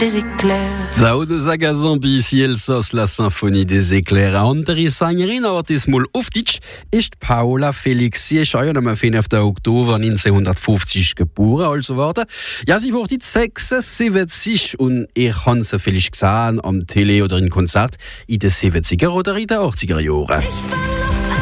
des éclairs. Zau de Zagazambi, ciel sos la symphonie des éclairs. Andere Sängerin Artismul Uftitsch ist Paula Felix. Sie ist schon am 5. Oktober 1950 geboren, also warte. Ja, sie wurde jetzt 76 und ich habe sie vielleicht gesehen am Tele oder in Konzert in den 70er oder in den 80er Jahren.